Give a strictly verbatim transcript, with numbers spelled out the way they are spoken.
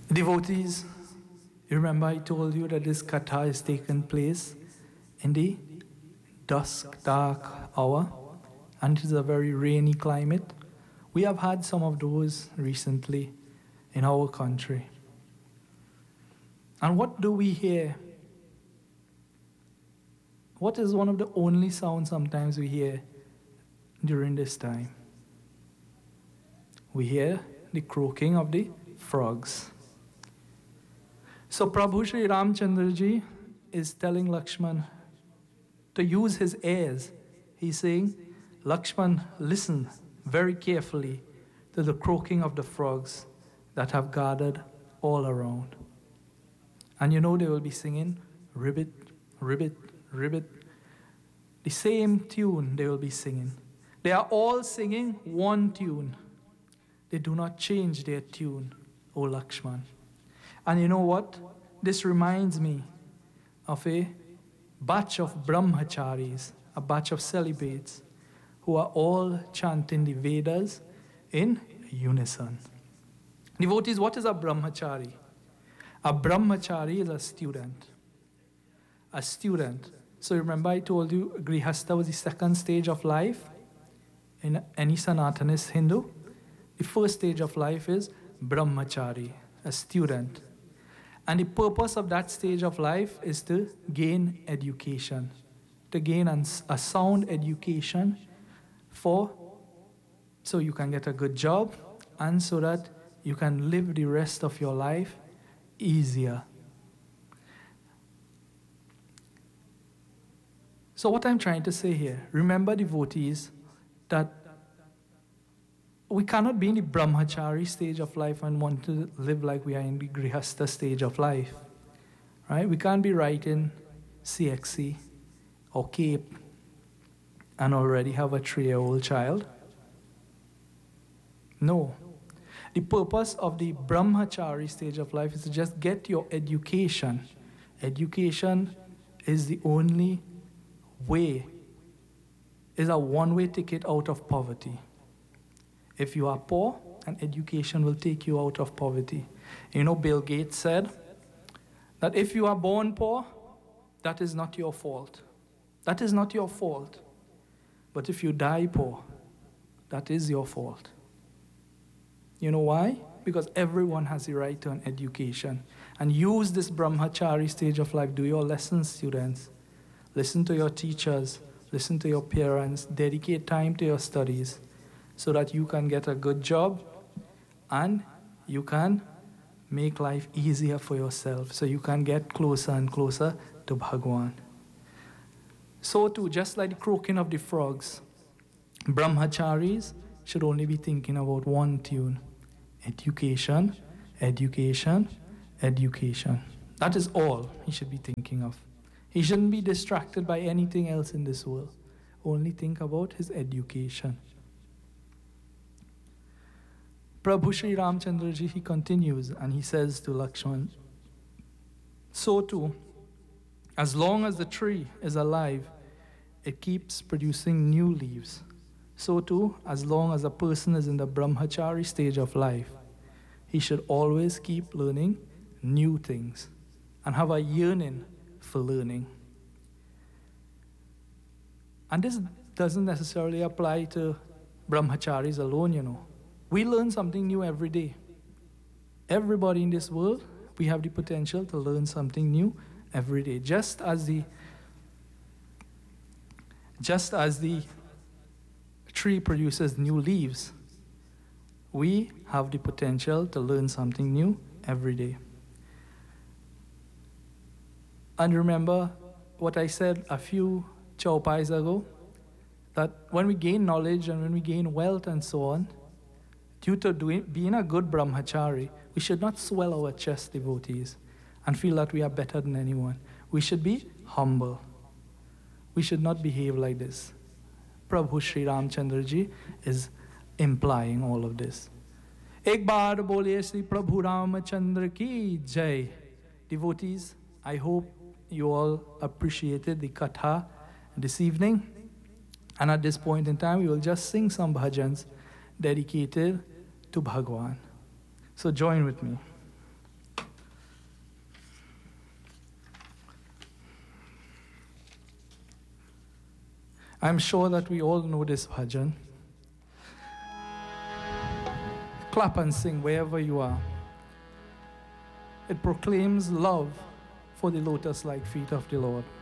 Devotees, you remember I told you that this katha is taking place in the dusk, dark hour, and it is a very rainy climate. We have had some of those recently in our country. And what do we hear? What is one of the only sounds sometimes we hear during this time? We hear the croaking of the frogs. So Prabhu Sri Ramchandraji is telling Lakshman to use his ears. He's saying, Lakshman, listen very carefully to the croaking of the frogs that have gathered all around. And you know they will be singing, ribbit, ribbit, ribbit. The same tune they will be singing. They are all singing one tune. They do not change their tune, O Lakshman. And you know what? This reminds me of a batch of brahmacharis, a batch of celibates, who are all chanting the Vedas in unison. Devotees, what is a brahmachari? A brahmachari is a student. A student. So remember I told you Grihastha was the second stage of life in any Sanatanist Hindu. The first stage of life is brahmachari, a student. And the purpose of that stage of life is to gain education, to gain a sound education for, so you can get a good job and so that you can live the rest of your life easier. So what I'm trying to say here, remember devotees, that we cannot be in the brahmachari stage of life and want to live like we are in the grihastha stage of life. Right? We can't be writing C X C or CAPE and already have a three-year-old child. No. The purpose of the brahmachari stage of life is to just get your education. Education is the only way, is a one-way ticket out of poverty. If you are poor, an education will take you out of poverty. You know, Bill Gates said that if you are born poor, that is not your fault. That is not your fault. But if you die poor, that is your fault. You know why? Because everyone has the right to an education. And use this brahmachari stage of life. Do your lessons, students. Listen to your teachers. Listen to your parents. Dedicate time to your studies so that you can get a good job and you can make life easier for yourself, so you can get closer and closer to Bhagwan. So too, just like the croaking of the frogs, brahmacharis should only be thinking about one tune: education, education, education. That is all he should be thinking of. He shouldn't be distracted by anything else in this world. Only think about his education. Prabhu Sri Ramchandraji, he continues and he says to Lakshman, so too, as long as the tree is alive, it keeps producing new leaves. So too, as long as a person is in the brahmachari stage of life, he should always keep learning new things and have a yearning for learning. And this doesn't necessarily apply to brahmacharis alone, you know. We learn something new every day. Everybody in this world, we have the potential to learn something new every day. Just as the, just as the tree produces new leaves, we have the potential to learn something new every day. And remember what I said a few chaupais ago, that when we gain knowledge and when we gain wealth and so on, due to doing, being a good brahmachari, we should not swell our chest, devotees, and feel that we are better than anyone. We should be humble. We should not behave like this. Prabhu Sri Ramchandraji is implying all of this. Ek baar boliye Sri Prabhu Ramchandra ki jai. Devotees, I hope you all appreciated the katha this evening. And at this point in time, we will just sing some bhajans dedicated to Bhagwan. So join with me. I'm sure that we all know this bhajan. Clap and sing wherever you are. It proclaims love for the lotus-like feet of the Lord.